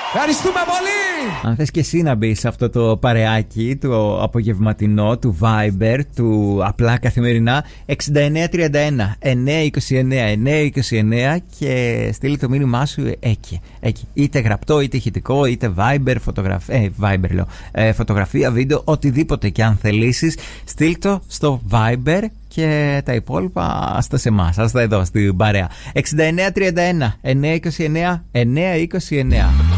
Ευχαριστούμε πολύ! Αν θες και εσύ να μπεις σε αυτό το παρεάκι, το απογευματινό, του Viber, του απλά καθημερινά, 6931 929 και στείλει το μήνυμά σου εκεί. Είτε γραπτό, είτε ηχητικό, είτε Viber, φωτογραφία, βίντεο, οτιδήποτε και αν θελήσεις, στείλ το στο Viber. Και τα υπόλοιπα άστα σε εμάς, άστα εδώ στην παρέα. 6931 929 929.